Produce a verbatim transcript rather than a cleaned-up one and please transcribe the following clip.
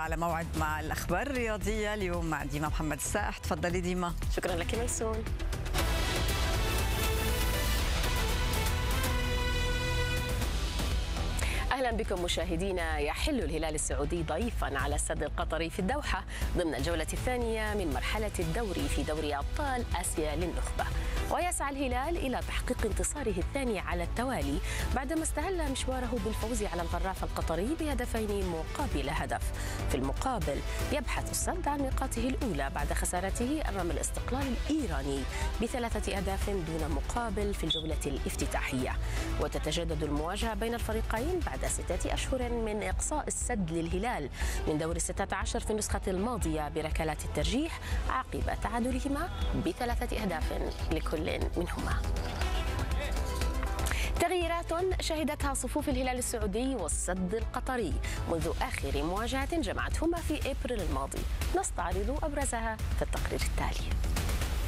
على موعد مع الأخبار الرياضية اليوم مع ديما محمد السائح. تفضلي ديما. شكرا لك ميسون. أهلا بكم مشاهدينا. يحل الهلال السعودي ضيفا على السد القطري في الدوحة ضمن الجولة الثانية من مرحلة الدوري في دوري أبطال آسيا للنخبة، ويسعى الهلال إلى تحقيق انتصاره الثاني على التوالي بعدما استهل مشواره بالفوز على الغراف القطري بهدفين مقابل هدف. في المقابل يبحث السد عن نقاطه الأولى بعد خسارته أمام الاستقلال الإيراني بثلاثة أهداف دون مقابل في الجولة الافتتاحية، وتتجدد المواجهة بين الفريقين بعد ستة أشهر من إقصاء السد للهلال من دور الستة عشر في النسخة الماضية بركلات الترجيح عقب تعادلهما بثلاثة أهداف لكل منهما. تغييرات شهدتها صفوف الهلال السعودي والسد القطري منذ آخر مواجهة جمعتهما في أبريل الماضي، نستعرض أبرزها في التقرير التالي.